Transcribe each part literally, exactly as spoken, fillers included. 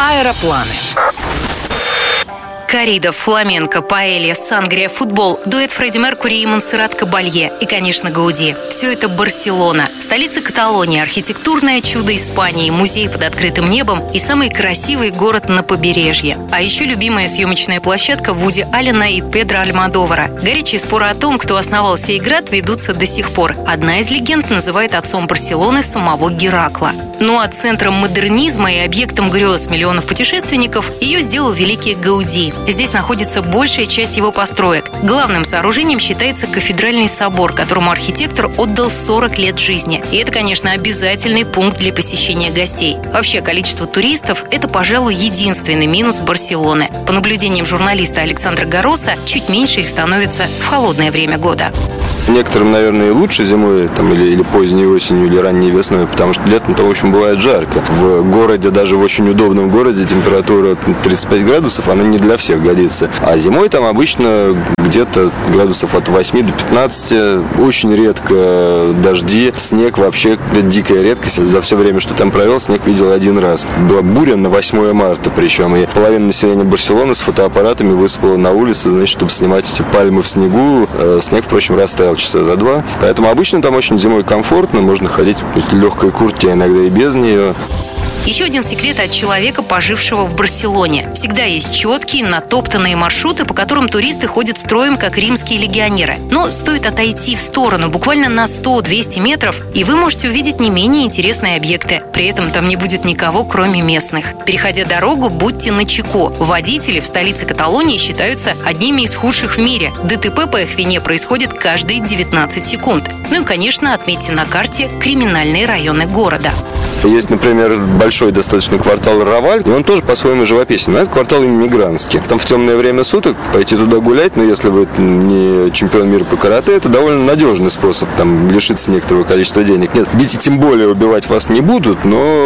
Аэропланы. Коррида, фламенко, паэлья, сангрия, футбол, дуэт Фредди Меркьюри и Монсеррат Кабалье и, конечно, Гауди. Все это Барселона, столица Каталонии, архитектурное чудо Испании, музей под открытым небом и самый красивый город на побережье. А еще любимая съемочная площадка Вуди Аллена и Педро Альмодовара. Горячие споры о том, кто основал сей град, ведутся до сих пор. Одна из легенд называет отцом Барселоны самого Геракла. Ну а центром модернизма и объектом грез миллионов путешественников ее сделал великий Гауди. Здесь находится большая часть его построек. Главным сооружением считается кафедральный собор, которому архитектор отдал сорок лет жизни. И это, конечно, обязательный пункт для посещения гостей. Вообще, количество туристов – это, пожалуй, единственный минус Барселоны. По наблюдениям журналиста Александра Гароса, чуть меньше их становится в холодное время года. Некоторым, наверное, и лучше зимой, там, или, или поздней осенью, или ранней весной, потому что летом-то, в общем, бывает жарко. В городе, даже в очень удобном городе, температура тридцать пять градусов, она не для всех годится. А зимой там обычно где-то градусов от восьми до пятнадцати, очень редко дожди, снег вообще дикая редкость. За все время, что там провел, снег видел один раз. Была буря на восьмое марта, причем, и половина населения Барселоны с фотоаппаратами высыпала на улицы, значит, чтобы снимать эти пальмы в снегу. Снег, впрочем, растаял часа за два. Поэтому обычно там очень зимой комфортно, можно ходить в легкой куртке, а иногда и без нее. Еще один секрет от человека, пожившего в Барселоне. Всегда есть четкие, натоптанные маршруты, по которым туристы ходят строем, как римские легионеры. Но стоит отойти в сторону буквально на сто-двести метров, и вы можете увидеть не менее интересные объекты. При этом там не будет никого, кроме местных. Переходя дорогу, будьте начеку. Водители в столице Каталонии считаются одними из худших в мире. ДТП по их вине происходит каждые девятнадцать секунд. Ну и, конечно, отметьте на карте криминальные районы города. Есть, например, большой достаточно квартал Раваль, и он тоже по-своему живописен. Но это квартал иммигрантский. Там в темное время суток пойти туда гулять, но если вы не чемпион мира по карате, это довольно надежный способ там лишиться некоторого количества денег. Нет, бить и тем более убивать вас не будут,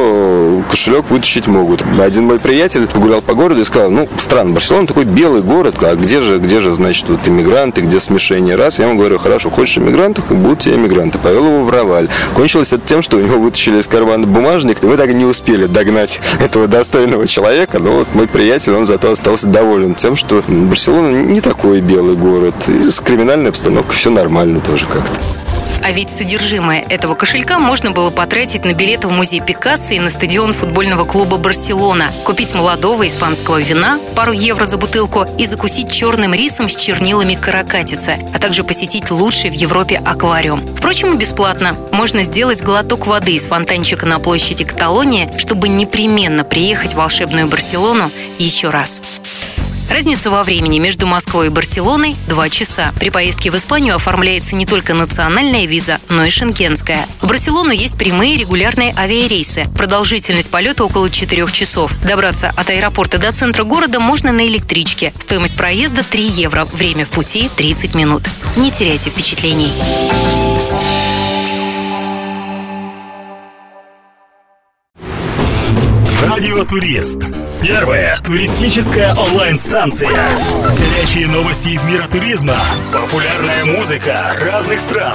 но кошелек вытащить могут. Один мой приятель погулял по городу и сказал: ну, странно, Барселона такой белый город, а где же, где же, значит, вот иммигранты, где смешение рас? Я ему говорю: хорошо, хочешь иммигрантов, будут тебе иммигранты. Повел его в Раваль. Кончилось это тем, что у него вытащили из кармана бумажник, и мы так и не успели догнать этого достойного человека. Но вот мой приятель, он зато остался доволен тем, что Барселона не такой белый город, и с криминальной обстановкой все нормально тоже как-то. А ведь содержимое этого кошелька можно было потратить на билеты в музей Пикассо и на стадион футбольного клуба «Барселона», купить молодого испанского вина, пару евро за бутылку, и закусить черным рисом с чернилами каракатицы, а также посетить лучший в Европе аквариум. Впрочем, бесплатно. Можно сделать глоток воды из фонтанчика на площади Каталонии, чтобы непременно приехать в волшебную Барселону еще раз. Разница во времени между Москвой и Барселоной – два часа. При поездке в Испанию оформляется не только национальная виза, но и шенгенская. В Барселону есть прямые регулярные авиарейсы. Продолжительность полета около четырех часов. Добраться от аэропорта до центра города можно на электричке. Стоимость проезда – три евро. Время в пути – тридцать минут. Не теряйте впечатлений. Радиотурист. Первая туристическая онлайн-станция. Горячие новости из мира туризма. Популярная музыка разных стран.